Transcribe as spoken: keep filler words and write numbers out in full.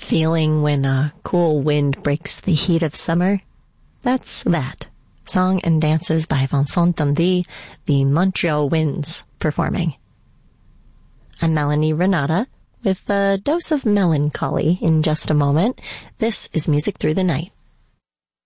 feeling when a cool wind breaks the heat of summer? That's that. Song and dances by Vincent Dundee, the Montreal Winds, performing. I'm Melanie Renata, with a dose of melancholy in just a moment. This is Music Through the Night.